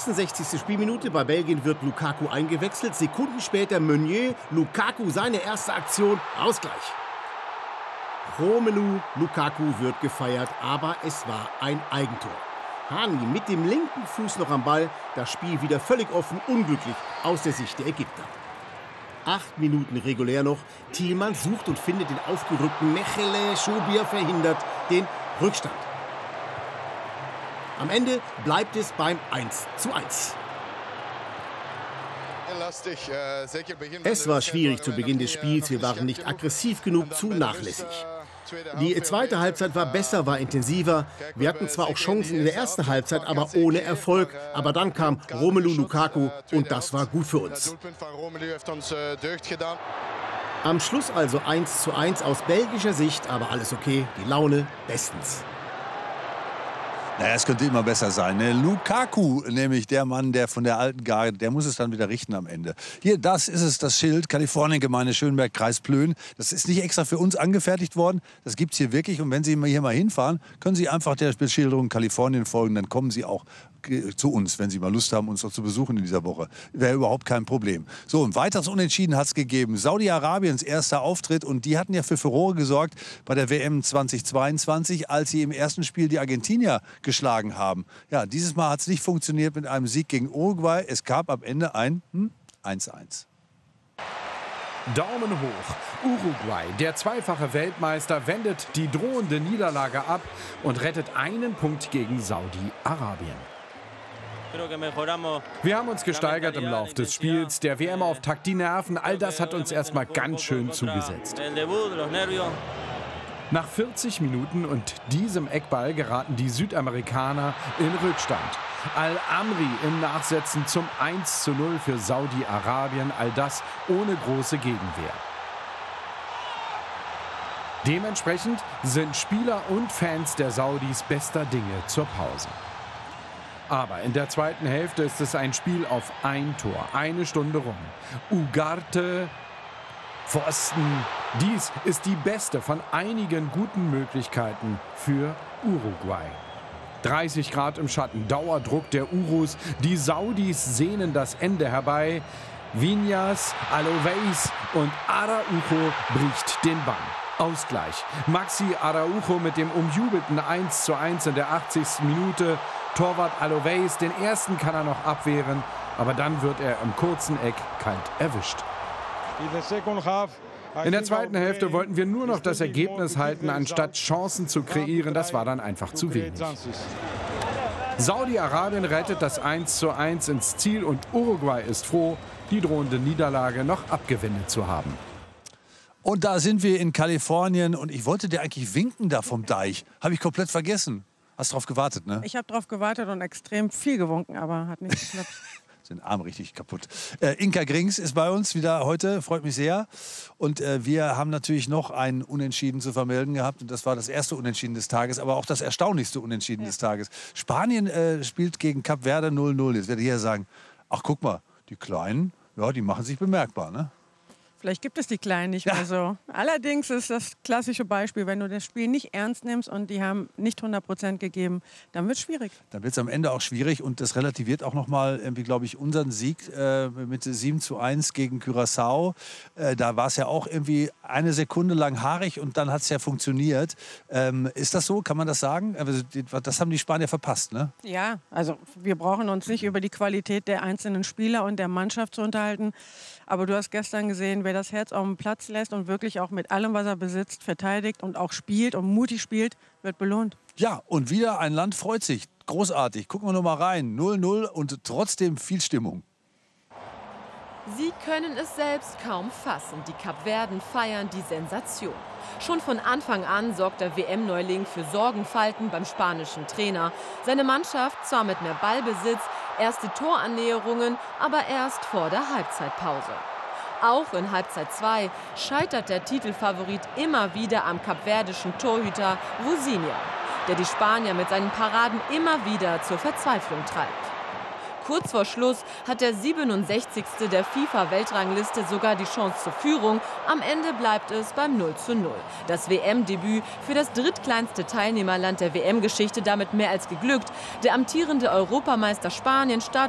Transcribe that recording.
66. Spielminute. Bei Belgien wird Lukaku eingewechselt. Sekunden später Meunier. Lukaku seine erste Aktion. Ausgleich. Romelu Lukaku wird gefeiert, aber es war ein Eigentor. Hani mit dem linken Fuß noch am Ball. Das Spiel wieder völlig offen, unglücklich aus der Sicht der Ägypter. 8 Minuten regulär noch. Thielmann sucht und findet den aufgerückten Mechele. Schobier verhindert den Rückstand. Am Ende bleibt es beim 1:1. Es war schwierig zu Beginn des Spiels. Wir waren nicht aggressiv genug, zu nachlässig. Die zweite Halbzeit war besser, war intensiver. Wir hatten zwar auch Chancen in der ersten Halbzeit, aber ohne Erfolg. Aber dann kam Romelu Lukaku und das war gut für uns. Am Schluss also 1:1 aus belgischer Sicht, aber alles okay, die Laune bestens. Naja, es könnte immer besser sein. Ne? Lukaku, nämlich der Mann, der von der alten Garde, der muss es dann wieder richten am Ende. Hier, das ist es, das Schild, Kalifornien-Gemeinde Schönberg, Kreis Plön. Das ist nicht extra für uns angefertigt worden. Das gibt es hier wirklich. Und wenn Sie hier mal hinfahren, können Sie einfach der Beschilderung Kalifornien folgen. Dann kommen Sie auch zu uns, wenn Sie mal Lust haben, uns noch zu besuchen in dieser Woche. Wäre überhaupt kein Problem. So, ein weiteres Unentschieden hat es gegeben. Saudi-Arabiens erster Auftritt. Und die hatten ja für Furore gesorgt bei der WM 2022, als sie im ersten Spiel die Argentinier geschlagen haben. Ja, dieses Mal hat es nicht funktioniert mit einem Sieg gegen Uruguay. Es gab am Ende ein 1:1. Daumen hoch. Uruguay, der zweifache Weltmeister, wendet die drohende Niederlage ab und rettet einen Punkt gegen Saudi-Arabien. Wir haben uns gesteigert im Lauf des Spiels, der WM-Auftakt, die Nerven, all das hat uns erstmal ganz schön zugesetzt. Nach 40 Minuten und diesem Eckball geraten die Südamerikaner in Rückstand. Al-Amri im Nachsetzen zum 1:0 für Saudi-Arabien, all das ohne große Gegenwehr. Dementsprechend sind Spieler und Fans der Saudis bester Dinge zur Pause. Aber in der zweiten Hälfte ist es ein Spiel auf ein Tor. Eine Stunde rum. Ugarte, Pfosten. Dies ist die beste von einigen guten Möglichkeiten für Uruguay. 30 Grad im Schatten, Dauerdruck der Urus. Die Saudis sehnen das Ende herbei. Viñas, Aloveis und Araujo bricht den Bann. Ausgleich. Maxi Araujo mit dem umjubelten 1:1 in der 80. Minute. Torwart Aloveis, den ersten kann er noch abwehren, aber dann wird er im kurzen Eck kalt erwischt. In der zweiten Hälfte wollten wir nur noch das Ergebnis halten, anstatt Chancen zu kreieren. Das war dann einfach zu wenig. Saudi-Arabien rettet das 1:1 ins Ziel und Uruguay ist froh, die drohende Niederlage noch abgewendet zu haben. Und da sind wir in Kalifornien und ich wollte dir eigentlich winken da vom Deich. Habe ich komplett vergessen. Hast drauf gewartet, ne? Ich habe drauf gewartet und extrem viel gewunken, aber hat nicht geklappt. Sind Arm richtig kaputt. Inka Grings ist bei uns wieder heute, freut mich sehr. Und wir haben natürlich noch ein Unentschieden zu vermelden gehabt. Und das war das erste Unentschieden des Tages, aber auch das erstaunlichste Unentschieden des Tages. Spanien spielt gegen Kap Verde 0:0. Jetzt werde ich hier sagen, ach guck mal, die Kleinen, ja, die machen sich bemerkbar, ne? Vielleicht gibt es die Kleinen nicht mehr so. Allerdings ist das klassische Beispiel, wenn du das Spiel nicht ernst nimmst und die haben nicht 100% gegeben, dann wird es schwierig. Dann wird es am Ende auch schwierig und das relativiert auch nochmal, glaube ich, unseren Sieg mit 7:1 gegen Curaçao. Da war es ja auch irgendwie eine Sekunde lang haarig und dann hat es ja funktioniert. Ist das so? Kann man das sagen? Also, das haben die Spanier verpasst, ne? Ja, also wir brauchen uns nicht über die Qualität der einzelnen Spieler und der Mannschaft zu unterhalten. Aber du hast gestern gesehen, wer das Herz auf den Platz lässt und wirklich auch mit allem, was er besitzt, verteidigt und auch spielt und mutig spielt, wird belohnt. Ja, und wieder ein Land freut sich. Großartig. Gucken wir noch mal rein. 0:0 und trotzdem viel Stimmung. Sie können es selbst kaum fassen. Die Kapverden feiern die Sensation. Schon von Anfang an sorgt der WM-Neuling für Sorgenfalten beim spanischen Trainer. Seine Mannschaft zwar mit mehr Ballbesitz, erste Torannäherungen, aber erst vor der Halbzeitpause. Auch in Halbzeit 2 scheitert der Titelfavorit immer wieder am kapverdischen Torhüter Vozinha, der die Spanier mit seinen Paraden immer wieder zur Verzweiflung treibt. Kurz vor Schluss hat der 67. der FIFA-Weltrangliste sogar die Chance zur Führung. Am Ende bleibt es beim 0:0. Das WM-Debüt für das drittkleinste Teilnehmerland der WM-Geschichte damit mehr als geglückt. Der amtierende Europameister Spanien startet